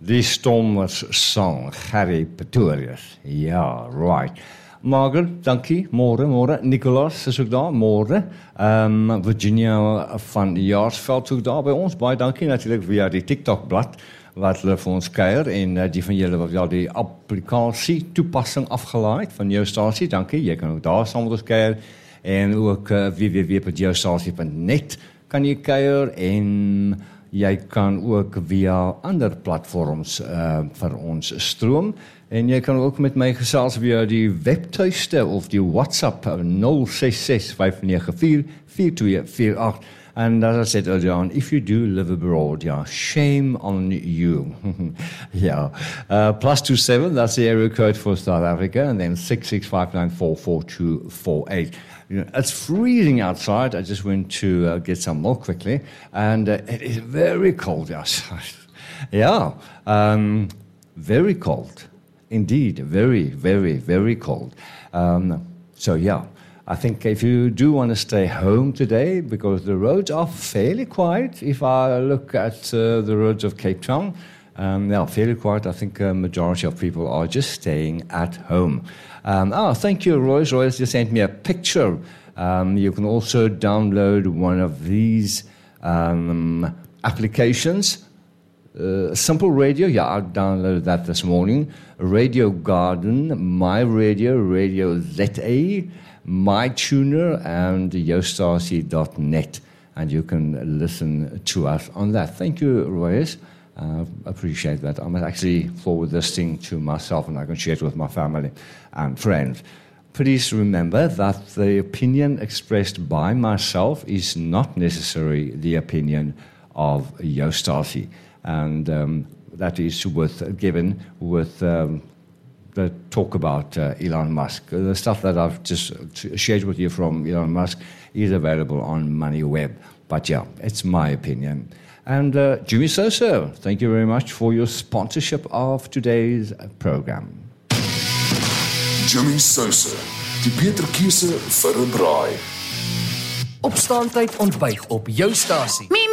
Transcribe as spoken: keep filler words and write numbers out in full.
Die Stormers song, Gary Pretorius. Ja, right. Margaret, dankie. Môre, môre. Nicolas is ook daar, môre. Um, Virginia van Jaarsveld ook daar bij ons. Baie dankie natuurlijk via die TikTok-blad wat hulle vir ons kuier. En uh, die van julle wat wel die applicatie, toepassing afgelaai van jou stasie. Dankie. Jy kan ook daar saam met ons kuier. En ook uh, w w w punt jou stasie punt net kan jy kuier. En jy kan ook via ander platforms uh, vir ons stroom. En jy kan ook met my gesels via die webtuiste of die WhatsApp nul ses ses vyf nege vier vier twee vier agt. And as I said earlier on, if you do live abroad, yeah, shame on you. yeah. Uh, plus two seven, that's the area code for South Africa, and then six six five nine four four two four eight. You know, it's freezing outside. I just went to uh, get some milk quickly, and uh, it is very cold outside. yeah, um, very cold. Indeed, very, very, very cold. Um, so, yeah, I think if you do want to stay home today, because the roads are fairly quiet, if I look at uh, the roads of Cape Town, um, they are fairly quiet. I think a majority of people are just staying at home. Um, oh, thank you, Royce. Royce just sent me a picture. Um, you can also download one of these um, applications. Uh, Simple Radio, yeah, I downloaded that this morning. Radio Garden, My Radio, Radio Z A, MyTuner, and yostasie dot net. And you can listen to us on that. Thank you, Royce. I uh, appreciate that. I must actually forward this thing to myself and I can share it with my family and friends. Please remember that the opinion expressed by myself is not necessarily the opinion of Yostasie. And um, that is with, given with um, the talk about uh, Elon Musk. The stuff that I've just shared with you from Elon Musk is available on MoneyWeb. But yeah, it's my opinion. And uh, Jimmy Sosa, thank you very much for your sponsorship of today's program. Jimmy Sosa, die beter keuse vir 'n braai. Opstaantyd ontbyt op jou stasie.